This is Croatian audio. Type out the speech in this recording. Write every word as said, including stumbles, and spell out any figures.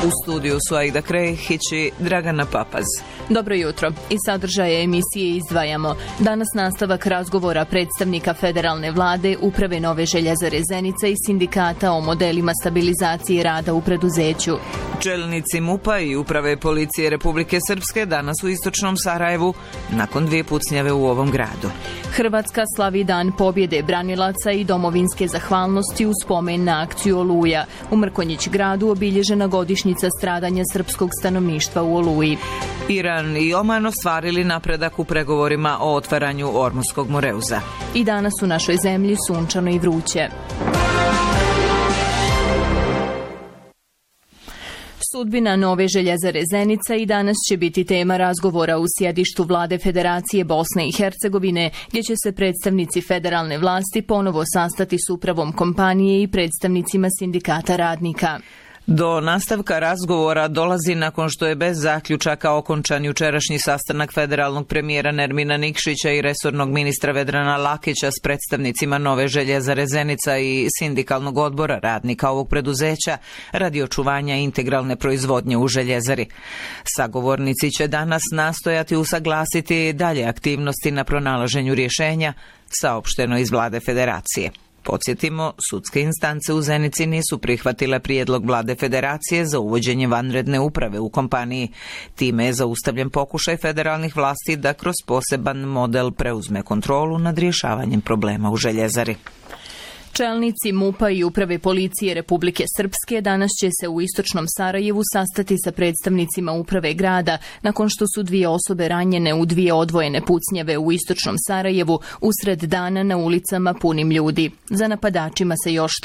U studiju su Aida Krehić i Dragana Papaz. Dobro jutro. Iz sadržaja emisije izdvajamo. Danas nastavak razgovora predstavnika federalne vlade, Uprave Nove željezare Zenica i sindikata o modelima stabilizacije rada u preduzeću. Čelnici MUP-a i Uprave policije Republike Srpske danas u istočnom Sarajevu nakon dvije pucnjave u ovom gradu. Hrvatska slavi dan pobjede branilaca i domovinske zahvalnosti u spomen na akciju Oluja. U Mrkonjić gradu obilježena godišnjica stradanja srpskog stanovništva u Oluji. Iran i Oman ostvarili napredak u pregovorima o otvaranju Ormuskog moreuza. I danas u našoj zemlji sunčano i vruće. Sudbina Nove željezare Zenica i danas će biti tema razgovora u sjedištu vlade Federacije Bosne i Hercegovine, gdje će se predstavnici federalne vlasti ponovo sastati s upravom kompanije i predstavnicima sindikata radnika. Do nastavka razgovora dolazi nakon što je bez zaključaka okončan jučerašnji sastanak federalnog premijera Nermina Nikšića i resornog ministra Vedrana Lakića s predstavnicima Nove željezare Zenica i sindikalnog odbora radnika ovog preduzeća radi očuvanja integralne proizvodnje u željezari. Sagovornici će danas nastojati usaglasiti dalje aktivnosti na pronalaženju rješenja, saopšteno iz vlade Federacije. Podsjetimo, sudske instance u Zenici nisu prihvatile prijedlog vlade Federacije za uvođenje vanredne uprave u kompaniji. Time je zaustavljen pokušaj federalnih vlasti da kroz poseban model preuzme kontrolu nad rješavanjem problema u željezari. Čelnici MUP-a i Uprave policije Republike Srpske danas će se u istočnom Sarajevu sastati sa predstavnicima uprave grada nakon što su dvije osobe ranjene u dvije odvojene pucnjave u istočnom Sarajevu usred dana na ulicama punim ljudi. Za napadačima se još